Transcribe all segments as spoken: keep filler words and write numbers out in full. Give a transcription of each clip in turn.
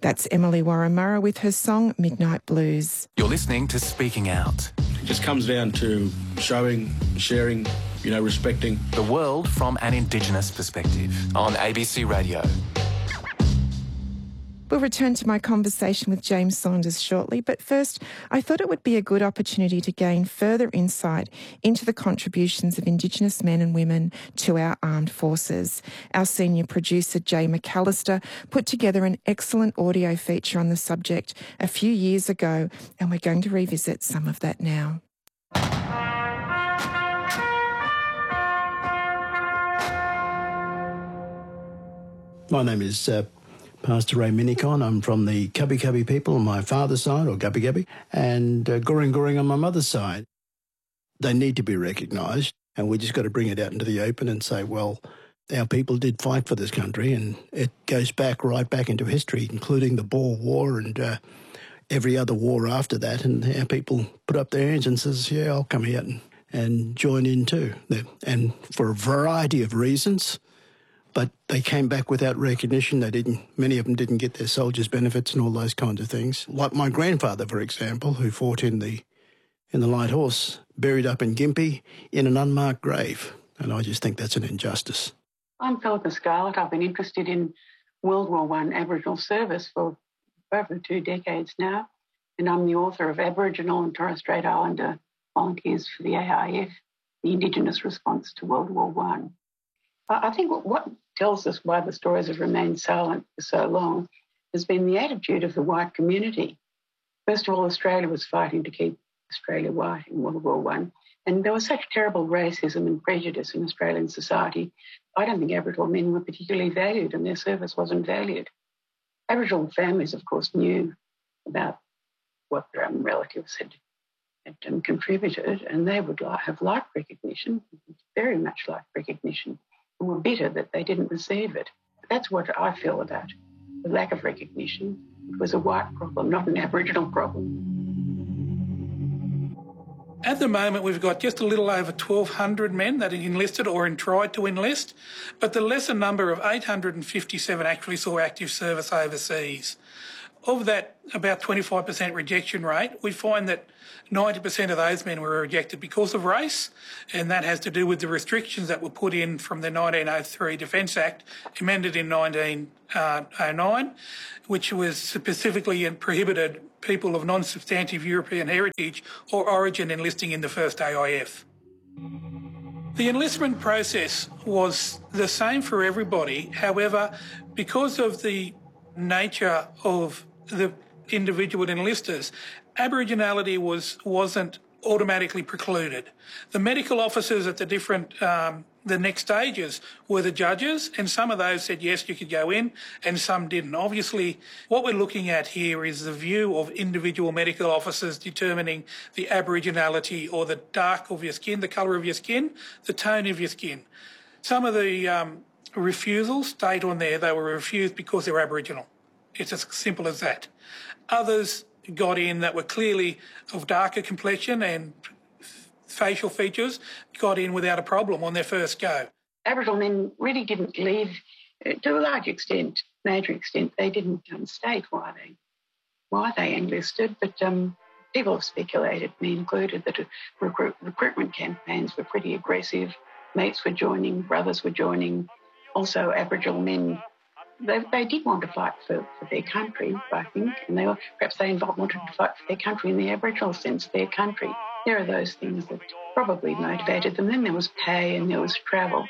That's Emily Warramurra with her song Midnight Blues. You're listening to Speaking Out. It just comes down to showing, sharing, you know, respecting. The world from an Indigenous perspective on A B C Radio. We'll return to my conversation with James Saunders shortly, but first, I thought it would be a good opportunity to gain further insight into the contributions of Indigenous men and women to our armed forces. Our senior producer, Jay McAllister, put together an excellent audio feature on the subject a few years ago, and we're going to revisit some of that now. My name is uh, Pastor Ray Minicon. I'm from the Cubby Cubby people on my father's side, or Gubby Gubby, and uh, Goring Goring on my mother's side. They need to be recognised, and we just got to bring it out into the open and say, well, our people did fight for this country, and it goes back right back into history, including the Boer War and uh, every other war after that, and our people put up their hands and says, yeah, I'll come out and, and join in too. And for a variety of reasons, but they came back without recognition. They didn't. Many of them didn't get their soldiers' benefits and all those kinds of things. Like my grandfather, for example, who fought in the in the Light Horse, buried up in Gympie in an unmarked grave. And I just think that's an injustice. I'm Philippa Scarlett. I've been interested in World War One Aboriginal service for over two decades now, and I'm the author of Aboriginal and Torres Strait Islander Volunteers for the A I F, the Indigenous Response to World War One. I think what tells us why the stories have remained silent for so long has been the attitude of the white community. First of all, Australia was fighting to keep Australia white in World War One, and there was such terrible racism and prejudice in Australian society. I don't think Aboriginal men were particularly valued, and their service wasn't valued. Aboriginal families, of course, knew about what their own relatives had, had um, contributed, and they would like, have liked recognition, very much liked recognition, and were bitter that they didn't receive it. That's what I feel about the lack of recognition. It was a white problem, not an Aboriginal problem. At the moment, we've got just a little over twelve hundred men that are enlisted or in tried to enlist, but the lesser number of eight hundred fifty-seven actually saw active service overseas. Of that, about twenty-five percent rejection rate, we find that ninety percent of those men were rejected because of race, and that has to do with the restrictions that were put in from the nineteen oh three Defence Act, amended in nineteen oh nine, which was specifically prohibited people of non-substantive European heritage or origin enlisting in the first A I F. The enlistment process was the same for everybody. However, because of the nature of the individual enlisters, Aboriginality was, wasn't automatically precluded. The medical officers at the different, um, the next stages were the judges, and some of those said, yes, you could go in, and some didn't. Obviously, what we're looking at here is the view of individual medical officers determining the Aboriginality or the dark of your skin, the colour of your skin, the tone of your skin. Some of the um, refusals state on there they were refused because they're Aboriginal. It's as simple as that. Others got in that were clearly of darker complexion and facial features, got in without a problem on their first go. Aboriginal men really didn't leave, to a large extent, major extent, they didn't um, state why they why they enlisted, but um, people have speculated, me included, that recruit, recruitment campaigns were pretty aggressive. Mates were joining, brothers were joining. Also, Aboriginal men, they, they did want to fight for, for their country, I think, and they were, perhaps they wanted to fight for their country in the Aboriginal sense, their country. There are those things that probably motivated them. Then there was pay and there was travel.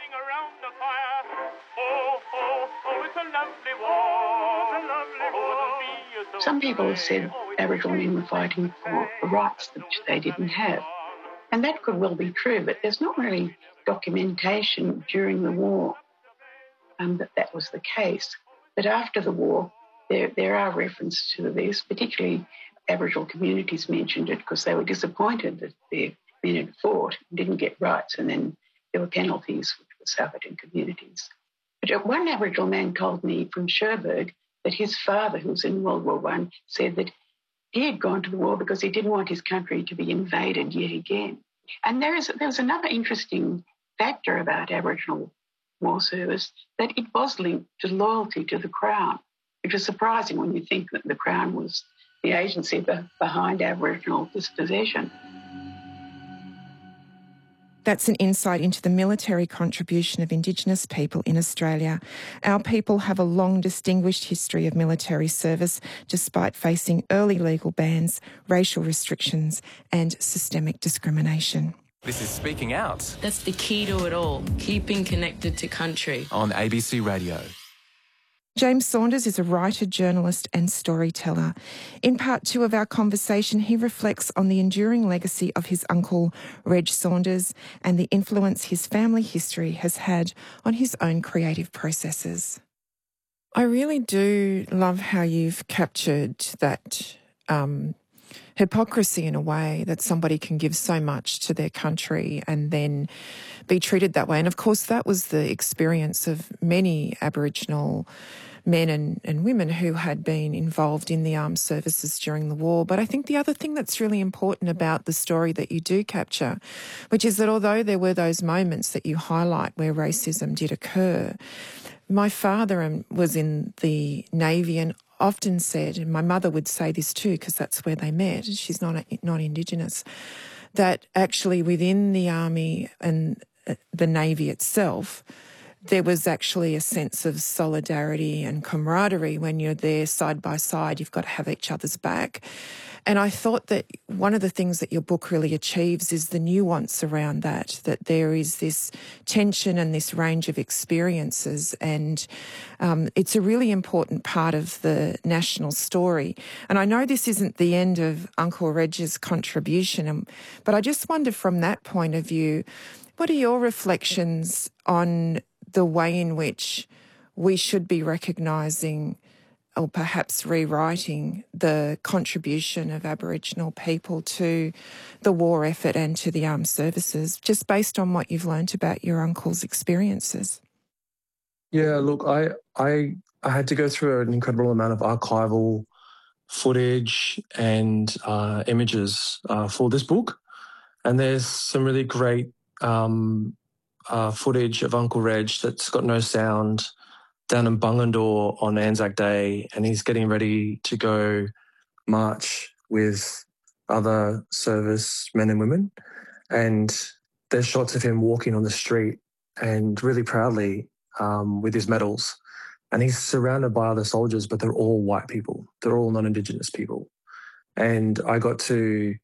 Some people have said Aboriginal men were fighting for rights which they didn't have. And that could well be true, but there's not really documentation during the war um, that that was the case. But after the war, there, there are references to this, particularly Aboriginal communities mentioned it because they were disappointed that their men had fought and didn't get rights, and then there were penalties which were suffered in communities. But one Aboriginal man told me from Cherbourg that his father, who was in World War One, said that he had gone to the war because he didn't want his country to be invaded yet again. And there is there's another interesting factor about Aboriginal war service, that it was linked to loyalty to the Crown. which is surprising when you think that the Crown was the agency be- behind Aboriginal dispossession. That's an insight into the military contribution of Indigenous people in Australia. Our people have a long, distinguished history of military service, despite facing early legal bans, racial restrictions and systemic discrimination. This is Speaking Out. That's the key to it all, keeping connected to country. On A B C Radio. James Saunders is a writer, journalist and storyteller. In part two of our conversation, he reflects on the enduring legacy of his uncle, Reg Saunders, and the influence his family history has had on his own creative processes. I really do love how you've captured that um, hypocrisy in a way, that somebody can give so much to their country and then be treated that way. And of course, that was the experience of many Aboriginal men and, and women who had been involved in the armed services during the war. But I think the other thing that's really important about the story that you do capture, which is that although there were those moments that you highlight where racism did occur, my father was in the Navy and often said, and my mother would say this too, because that's where they met, she's not, not Indigenous, that actually within the Army and the Navy itself, there was actually a sense of solidarity and camaraderie when you're there side by side. You've got to have each other's back. And I thought that one of the things that your book really achieves is the nuance around that, that there is this tension and this range of experiences. And um, it's a really important part of the national story. And I know this isn't the end of Uncle Reg's contribution, um, but I just wonder from that point of view, what are your reflections on the way in which we should be recognising or perhaps rewriting the contribution of Aboriginal people to the war effort and to the armed services, just based on what you've learnt about your uncle's experiences? Yeah, look, I I I had to go through an incredible amount of archival footage and uh, images uh, for this book, and there's some really great um, uh, footage of Uncle Reg that's got no sound down in Bungendore on Anzac Day, and he's getting ready to go march with other service men and women. And there's shots of him walking on the street and really proudly um, with his medals. And he's surrounded by other soldiers, but they're all white people. They're all non-Indigenous people. And I got to